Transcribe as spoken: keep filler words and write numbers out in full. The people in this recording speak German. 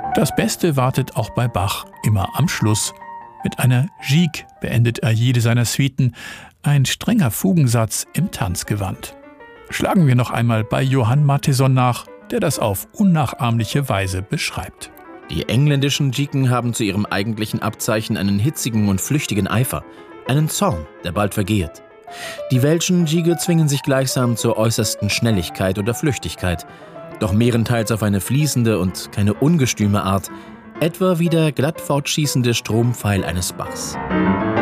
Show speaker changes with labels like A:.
A: Das Beste wartet auch bei Bach immer am Schluss. Mit einer Gigue beendet er jede seiner Suiten, ein strenger Fugensatz im Tanzgewand. Schlagen wir noch einmal bei Johann Mattheson nach, der das auf unnachahmliche Weise beschreibt.
B: Die engländischen Gigen haben zu ihrem eigentlichen Abzeichen einen hitzigen und flüchtigen Eifer, einen Zorn, der bald vergeht. Die welschen Gigue zwingen sich gleichsam zur äußersten Schnelligkeit oder Flüchtigkeit, doch mehrenteils auf eine fließende und keine ungestüme Art, etwa wie der glatt fortschießende Strompfeil eines Bachs.